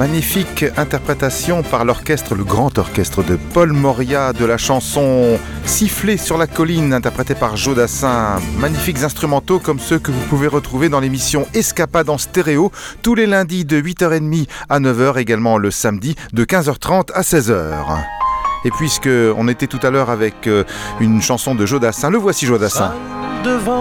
Magnifique interprétation par l'orchestre, le grand orchestre de Paul Moria de la chanson Siffler sur la colline, interprétée par Joe Dassin. Magnifiques instrumentaux comme ceux que vous pouvez retrouver dans l'émission Escapade en stéréo tous les lundis de 8h30 à 9h, également le samedi de 15h30 à 16h. Et puisque on était tout à l'heure avec une chanson de Joe Dassin, le voici Joe Dassin.